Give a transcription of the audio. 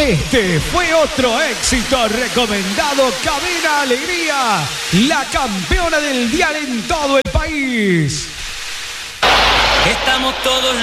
Este fue otro éxito recomendado. Cabina Alegría, la campeona del dial en todo el país. Estamos todos